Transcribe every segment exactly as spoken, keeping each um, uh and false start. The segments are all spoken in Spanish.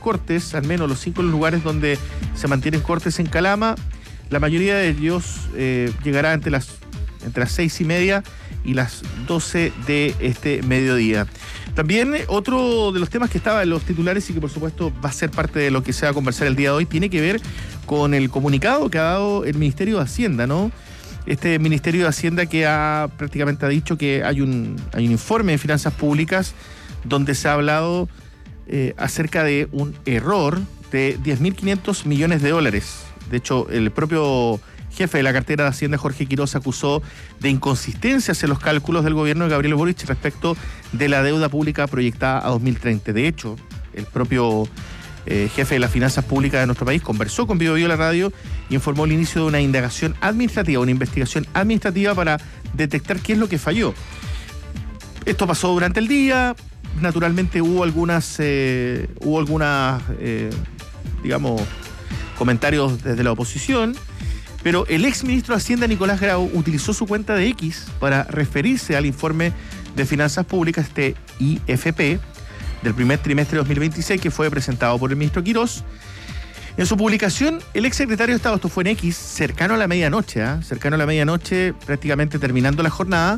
cortes, al menos los cinco lugares donde se mantienen cortes en Calama. La mayoría de ellos eh, llegará entre las, entre las seis y media y las doce de este mediodía. También eh, otro de los temas que estaba en los titulares y que por supuesto va a ser parte de lo que se va a conversar el día de hoy tiene que ver con el comunicado que ha dado el Ministerio de Hacienda, ¿no? Este Ministerio de Hacienda que ha prácticamente ha dicho que hay un, hay un informe de finanzas públicas donde se ha hablado eh, acerca de un error de diez mil quinientos millones de dólares. De hecho, el propio jefe de la cartera de Hacienda, Jorge Quiroz, acusó de inconsistencias en los cálculos del gobierno de Gabriel Boric respecto de la deuda pública proyectada a dos mil treinta. De hecho, el propio eh, jefe de las finanzas públicas de nuestro país conversó con Bio Bio la radio y informó el inicio de una indagación administrativa, una investigación administrativa para detectar qué es lo que falló. Esto pasó durante el día. Naturalmente hubo algunas, eh, hubo algunas, eh, digamos, comentarios desde la oposición. Pero el exministro de Hacienda, Nicolás Grau, utilizó su cuenta de X para referirse al informe de finanzas públicas, este I F P, del primer trimestre de dos mil veintiséis, que fue presentado por el ministro Quiroz. En su publicación, el exsecretario de Estado, esto fue en X, cercano a la medianoche, ¿eh? cercano a la medianoche, prácticamente terminando la jornada,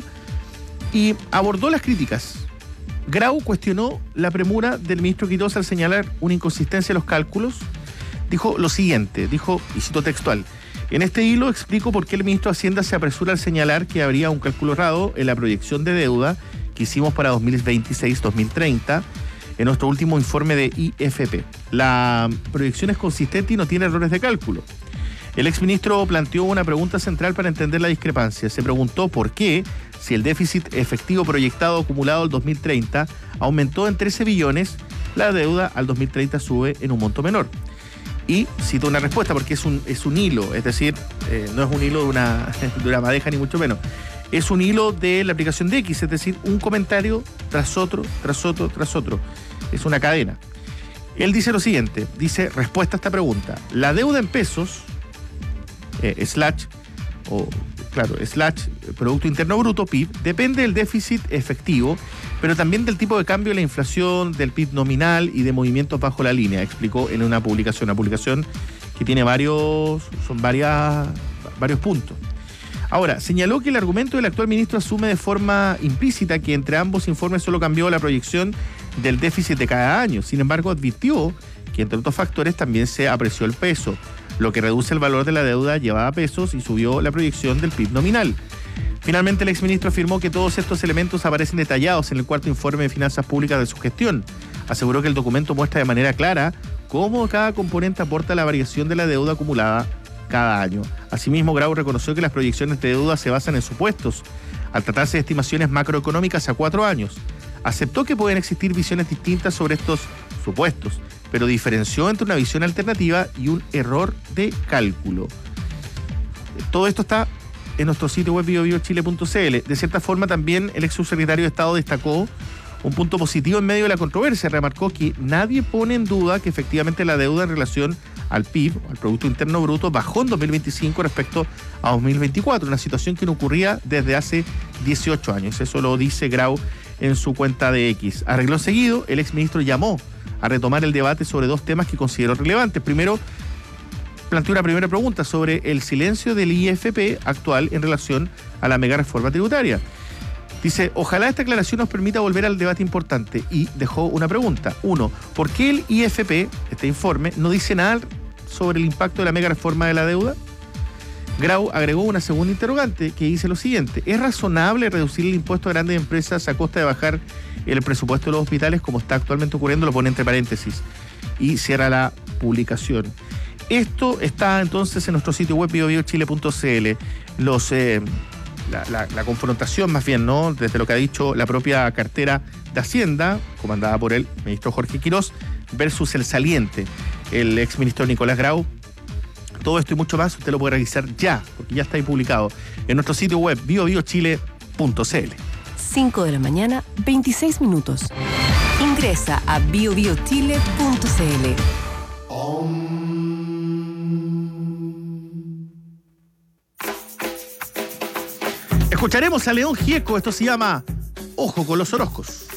y abordó las críticas. Grau cuestionó la premura del ministro Quiroz al señalar una inconsistencia en los cálculos. Dijo lo siguiente, dijo, y cito textual: en este hilo explico por qué el ministro de Hacienda se apresura al señalar que habría un cálculo errado en la proyección de deuda que hicimos para dos mil veintiséis dos mil treinta en nuestro último informe de I F P. La proyección es consistente y no tiene errores de cálculo. El exministro planteó una pregunta central para entender la discrepancia. Se preguntó por qué, si el déficit efectivo proyectado acumulado al dos mil treinta aumentó en trece billones, la deuda al dos mil treinta sube en un monto menor. Y cito una respuesta porque es un, es un hilo, es decir, eh, no es un hilo de una, de una madeja ni mucho menos. Es un hilo de la aplicación de X, es decir, un comentario tras otro, tras otro, tras otro. Es una cadena. Él dice lo siguiente, dice, respuesta a esta pregunta: la deuda en pesos, eh, slash, o claro, slash, Producto Interno Bruto, P I B, depende del déficit efectivo, pero también del tipo de cambio de la inflación, del P I B nominal y de movimientos bajo la línea, explicó en una publicación, una publicación que tiene varios, son varias, varios puntos. Ahora, señaló que el argumento del actual ministro asume de forma implícita que entre ambos informes solo cambió la proyección del déficit de cada año. Sin embargo, advirtió que entre otros factores también se apreció el peso, lo que reduce el valor de la deuda llevada a pesos y subió la proyección del P I B nominal. Finalmente, el exministro afirmó que todos estos elementos aparecen detallados en el cuarto informe de finanzas públicas de su gestión. Aseguró que el documento muestra de manera clara cómo cada componente aporta a la variación de la deuda acumulada cada año. Asimismo, Grau reconoció que las proyecciones de deuda se basan en supuestos, al tratarse de estimaciones macroeconómicas a cuatro años. Aceptó que pueden existir visiones distintas sobre estos supuestos, pero diferenció entre una visión alternativa y un error de cálculo. Todo esto está en nuestro sitio web bio bio chile punto c l. De cierta forma, también el ex subsecretario de Estado destacó un punto positivo en medio de la controversia. Remarcó que nadie pone en duda que efectivamente la deuda en relación al P I B, al Producto Interno Bruto, bajó en dos mil veinticinco respecto a dos mil veinticuatro, una situación que no ocurría desde hace dieciocho años. Eso lo dice Grau en su cuenta de X. Arregló seguido, el exministro llamó a retomar el debate sobre dos temas que consideró relevantes. Primero, planteó una primera pregunta sobre el silencio del I F P actual en relación a la mega reforma tributaria. Dice, ojalá esta aclaración nos permita volver al debate importante, y dejó una pregunta. Uno, ¿por qué el I F P, este informe, no dice nada sobre el impacto de la mega reforma de la deuda? Grau agregó una segunda interrogante que dice lo siguiente: ¿es razonable reducir el impuesto a grandes empresas a costa de bajar el presupuesto de los hospitales como está actualmente ocurriendo? Lo pone entre paréntesis y cierra la publicación. Esto está entonces en nuestro sitio web bio bio chile punto c l. Los, eh, la, la, la confrontación más bien, ¿no? Desde lo que ha dicho la propia cartera de Hacienda, comandada por el ministro Jorge Quiroz, versus el saliente, el exministro Nicolás Grau. Todo esto y mucho más usted lo puede revisar ya, porque ya está ahí publicado en nuestro sitio web bio bio chile punto c l. cinco de la mañana, veintiséis minutos. Ingresa a bio bio chile punto c l. Escucharemos a León Gieco, esto se llama Ojo con los Orozcos.